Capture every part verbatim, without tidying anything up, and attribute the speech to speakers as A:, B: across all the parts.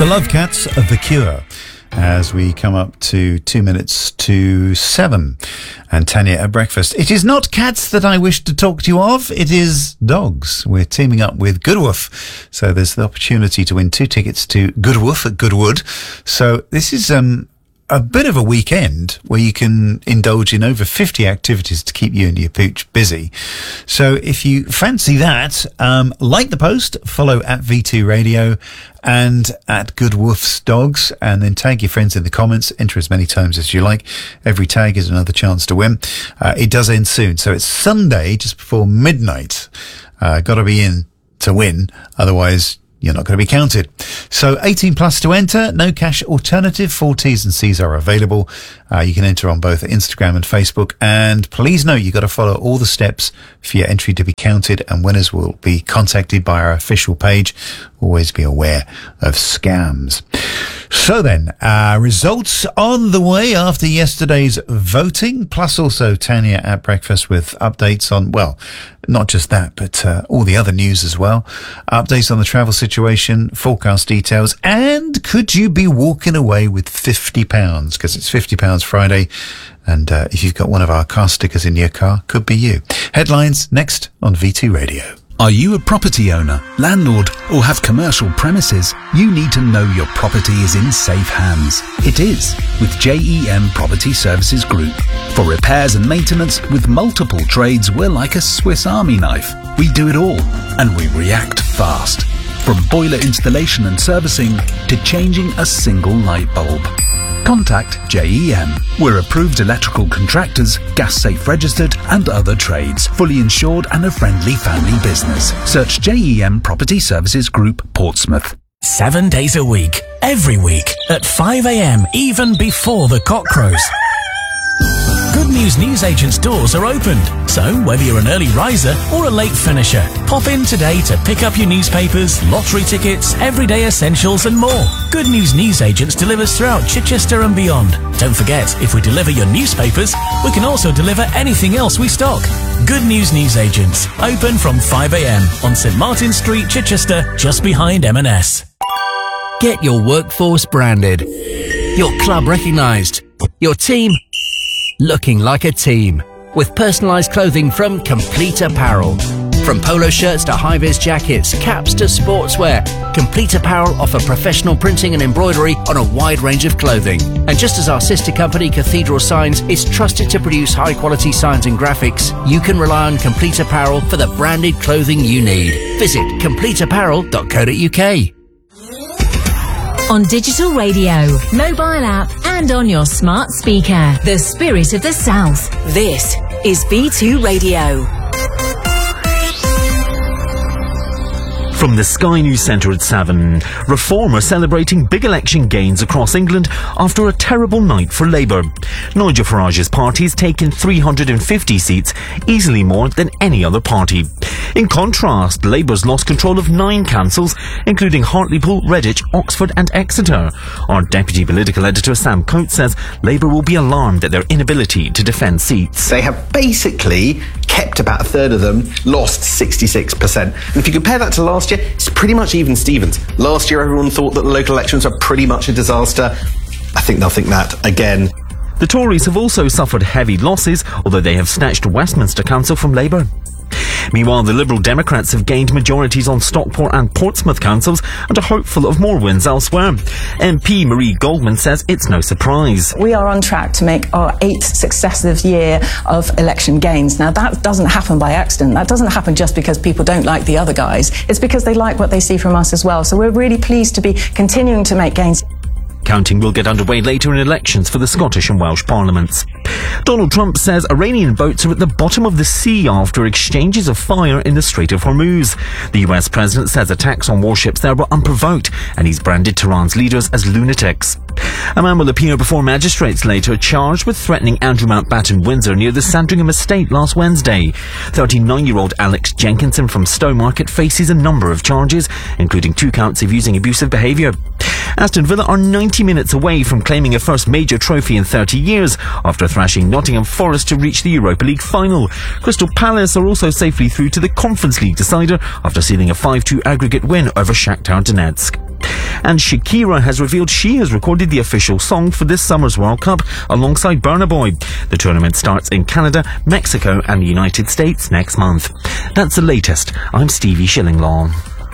A: The Love Cats of The Cure, as we come up to two minutes to seven. And Tanya at breakfast. It is not cats that I wish to talk to you of, it is dogs. We're teaming up with Goodwoof. So there's the opportunity to win two tickets to Goodwoof at Goodwood. So this is um a bit of a weekend where you can indulge in over fifty activities to keep you and your pooch busy. So if you fancy that, um, like the post, follow at V two Radio and at Good Woof's Dogs, and then tag your friends in the comments. Enter as many times as you like. Every tag is another chance to win. Uh, it does end soon. So it's Sunday, just before midnight. Uh, got to be in to win. Otherwise, you're not going to be counted. So eighteen plus to enter, no cash alternative, full T's and C's are available. Uh, you can enter on both Instagram and Facebook. And please note, you've got to follow all the steps for your entry to be counted, and winners will be contacted by our official page. Always be aware of scams. So then, uh, results on the way after yesterday's voting, plus also Tanya at breakfast with updates on, well, not just that, but uh, all the other news as well. Updates on the travel situation, forecast details, and could you be walking away with fifty pounds? Because it's fifty pounds Friday, and uh, if you've got one of our car stickers in your car, could be you. Headlines next on V two Radio.
B: Are you a property owner, landlord, or have commercial premises? You need to know your property is in safe hands. It is with J E M Property Services Group. For repairs and maintenance with multiple trades, we're like a Swiss Army knife. We do it all, and we react fast. From boiler installation and servicing to changing a single light bulb. Contact J E M. We're approved electrical contractors, gas safe registered, and other trades. Fully insured and a friendly family business. Search J E M Property Services Group, Portsmouth.
C: Seven days a week, every week, at five a m, even before the cock crows. Good News Newsagent's doors are opened, so whether you're an early riser or a late finisher, pop in today to pick up your newspapers, lottery tickets, everyday essentials and more. Good News Newsagents delivers throughout Chichester and beyond. Don't forget, if we deliver your newspapers, we can also deliver anything else we stock. Good News Newsagents, open from five a m on St Martin Street, Chichester, just behind M and S.
D: Get your workforce branded, your club recognised, your team looking like a team, with personalised clothing from Complete Apparel. From polo shirts to high-vis jackets, caps to sportswear, Complete Apparel offer professional printing and embroidery on a wide range of clothing. And just as our sister company Cathedral Signs is trusted to produce high-quality signs and graphics, you can rely on Complete Apparel for the branded clothing you need. Visit complete apparel dot co dot u k.
E: On digital radio, mobile app, and on your smart speaker. The spirit of the South. This is V two Radio.
F: From the Sky News Centre at seven, Reform are celebrating big election gains across England after a terrible night for Labour. Nigel Farage's party has taken three hundred fifty seats, easily more than any other party. In contrast, Labour's lost control of nine councils, including Hartlepool, Redditch, Oxford and Exeter. Our deputy political editor Sam Coates says Labour will be alarmed at their inability to defend seats.
G: They have basically kept about a third of them, lost sixty-six percent. And if you compare that to last year, it's pretty much even Stevens. Last year everyone thought that the local elections were pretty much a disaster. I think they'll think that again.
F: The Tories have also suffered heavy losses, although they have snatched Westminster Council from Labour. Meanwhile, the Liberal Democrats have gained majorities on Stockport and Portsmouth councils and are hopeful of more wins elsewhere. M P Marie Goldman says it's no surprise.
H: We are on track to make our eighth successive year of election gains. Now, that doesn't happen by accident. That doesn't happen just because people don't like the other guys. It's because they like what they see from us as well. So we're really pleased to be continuing to make gains.
F: Counting will get underway later in elections for the Scottish and Welsh parliaments. Donald Trump says Iranian boats are at the bottom of the sea after exchanges of fire in the Strait of Hormuz. The U S president says attacks on warships there were unprovoked, and he's branded Tehran's leaders as lunatics. A man will appear before magistrates later, charged with threatening Andrew Mountbatten Windsor near the Sandringham estate last Wednesday. thirty-nine-year-old Alex Jenkinson from Stowmarket faces a number of charges, including two counts of using abusive behaviour. Aston Villa are ninety minutes away from claiming a first major trophy in thirty years after thrashing Nottingham Forest to reach the Europa League final. Crystal Palace are also safely through to the Conference League decider after sealing a five two aggregate win over Shakhtar Donetsk. And Shakira has revealed she has recorded the official song for this summer's World Cup alongside Burna Boy. The tournament starts in Canada, Mexico and the United States next month. That's the latest. I'm Stevie Shillinglaw.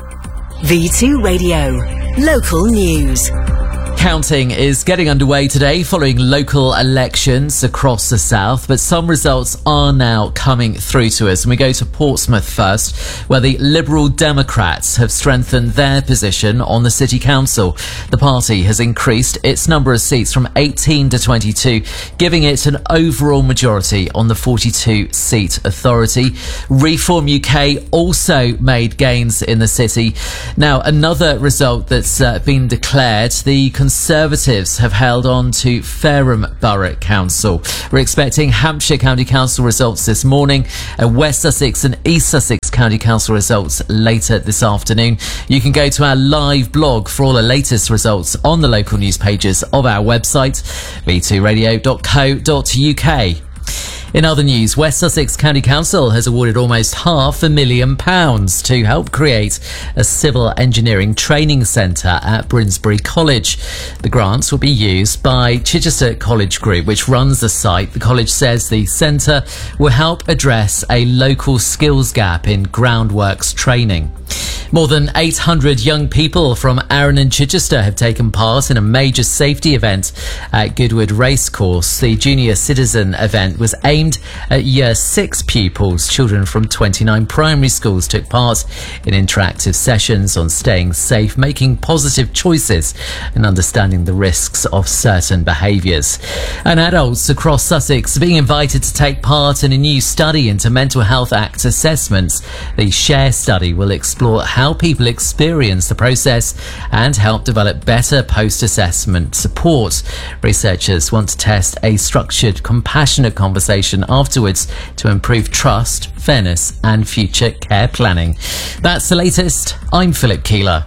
E: V two Radio. Local news.
I: Counting is getting underway today following local elections across the south, but some results are now coming through to us. And we go to Portsmouth first, where the Liberal Democrats have strengthened their position on the City Council. The party has increased its number of seats from eighteen to twenty-two, giving it an overall majority on the forty-two seat authority. Reform U K also made gains in the city. Now, another result that's uh, been declared, the Conservatives have held on to Fareham Borough Council. We're expecting Hampshire County Council results this morning, uh, West Sussex and East Sussex County Council results later this afternoon. You can go to our live blog for all the latest results on the local news pages of our website, v two radio dot co dot u k. In other news, West Sussex County Council has awarded almost half a million pounds to help create a civil engineering training centre at Brinsbury College. The grants will be used by Chichester College Group, which runs the site. The college says the centre will help address a local skills gap in groundworks training. More than eight hundred young people from Arran and Chichester have taken part in a major safety event at Goodwood Racecourse. The Junior Citizen event was aimed at Year six pupils. Children from twenty-nine primary schools took part in interactive sessions on staying safe, making positive choices and understanding the risks of certain behaviours. And adults across Sussex are being invited to take part in a new study into Mental Health Act assessments. The SHARE study will explore how people experience the process and help develop better post-assessment support. Researchers want to test a structured, compassionate conversation afterwards to improve trust, fairness and future care planning. That's the latest. I'm Philip Keeler.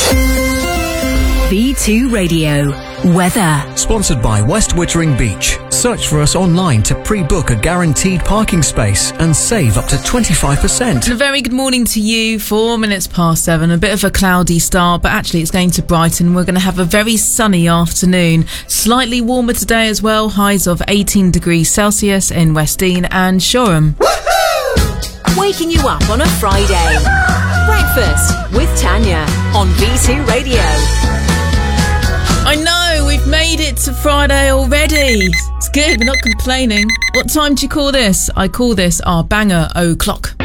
E: V two Radio. Weather.
J: Sponsored by West Wittering Beach. Search for us online to pre-book a guaranteed parking space and save up to twenty-five percent.
K: A very good morning to you. Four minutes past seven. A bit of a cloudy start, but actually it's going to brighten. We're going to have a very sunny afternoon. Slightly warmer today as well. Highs of eighteen degrees Celsius in Westdean and Shoreham.
E: Waking you up on a Friday. Breakfast with Tanya on V two Radio.
K: I know, we've made it to Friday already. It's good, we're not complaining. What time do you call this? I call this our banger o'clock.